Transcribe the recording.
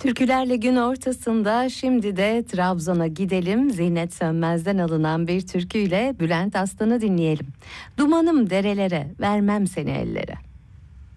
Türkülerle gün ortasında şimdi de Trabzon'a gidelim. Zinet Sönmez'den alınan bir türküyle Bülent Aslan'ı dinleyelim. Dumanım derelere, vermem seni ellere.